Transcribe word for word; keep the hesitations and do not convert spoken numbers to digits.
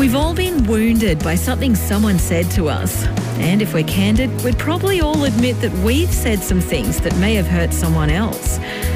We've all been wounded by something someone said to us. And if we're candid, we'd probably all admit that we've said some things that may have hurt someone else.